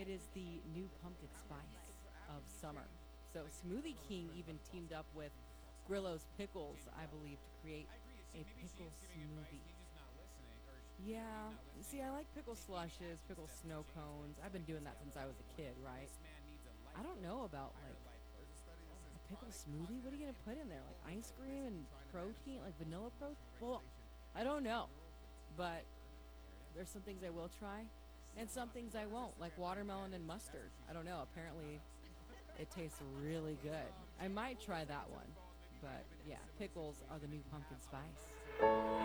It is the new pumpkin spice of summer. So Smoothie King even teamed up with Grillo's Pickles, I believe, to create a pickle smoothie. Yeah, see, I like pickle slushes, pickle snow cones. I've been doing that since I was a kid, right? I don't know about like a pickle smoothie. What are you gonna put in there? Like ice cream and protein, like vanilla protein? Well, I don't know, but there's some things I will try, and some things I won't, like watermelon and mustard. I don't know. Apparently, it tastes really good. I might try that one, but yeah, pickles are the new pumpkin spice.